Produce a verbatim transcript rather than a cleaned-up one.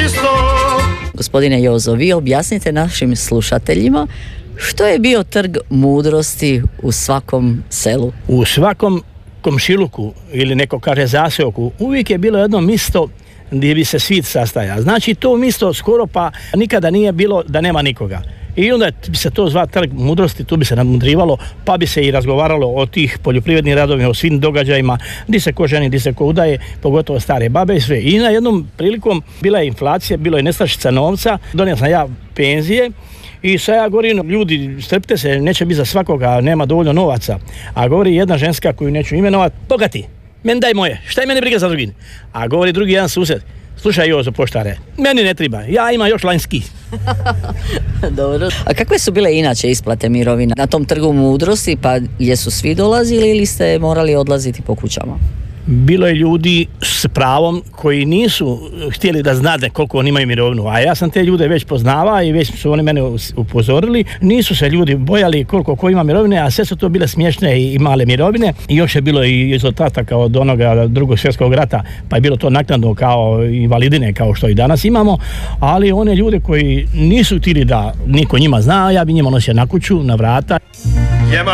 isto. Gospodine Jozo, vi objasnite našim slušateljima što je bio trg mudrosti u svakom selu. U svakom komšiluku ili neko kaže zaseoku uvijek je bilo jedno misto gdje bi se svit sastajao. Znači to misto skoro pa nikada nije bilo da nema nikoga. I onda bi se to zvao trg mudrosti, tu bi se nadmudrivalo, pa bi se i razgovaralo o tih poljoprivrednih radovima, o svim događajima, di se ko ženi, di se ko udaje, pogotovo stare babe i sve. I na jednom prilikom bila je inflacija, bilo je nestašica novca, donio sam ja penzije i sad ja govorim, ljudi, strpite se, neće biti za svakoga, nema dovoljno novaca. A govori jedna ženska koju neću imenovati, bogati, meni daj moje, šta je meni briga za drugim? A govori drugi jedan susjed, slušaj Jozo poštare, meni ne treba, ja imam još lanjski. Dobro. A kakve su bile inače isplate mirovina na tom trgu mudrosti, pa jesu svi dolazili ili ste morali odlaziti po kućama? Bilo je ljudi s pravom koji nisu htjeli da znade koliko oni imaju mirovinu, a ja sam te ljude već poznavao i već su oni mene upozorili. Nisu se ljudi bojali koliko ko ima mirovine, a sve su to bile smiješne i male mirovine. I još je bilo i izostataka od onoga drugog svjetskog rata, pa je bilo to naknadno kao invalidine, kao što i danas imamo, ali one ljude koji nisu htjeli da niko njima zna, ja bi njima nosio na kuću, na vrata.